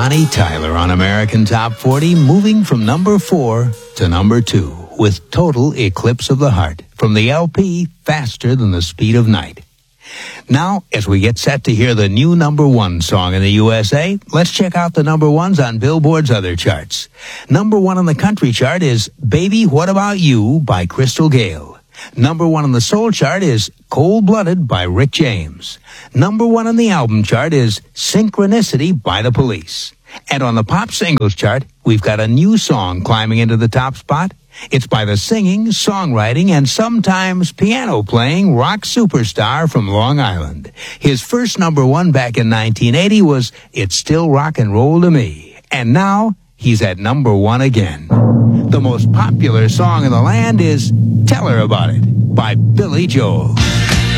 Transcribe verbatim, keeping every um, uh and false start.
Bonnie Tyler on American Top forty, moving from number four to number two with Total Eclipse of the Heart from the L P Faster Than the Speed of Night. Now, as we get set to hear the new number one song in the U S A, let's check out the number ones on Billboard's other charts. Number one on the country chart is Baby What About You by Crystal Gayle. Number one on the soul chart is Cold Blooded by Rick James. Number one on the album chart is Synchronicity by The Police. And on the pop singles chart, we've got a new song climbing into the top spot. It's by the singing, songwriting, and sometimes piano playing rock superstar from Long Island. His first number one back in nineteen eighty was It's Still Rock and Roll to Me. And now, he's at number one again. The most popular song in the land is Tell Her About It by Billy Joel.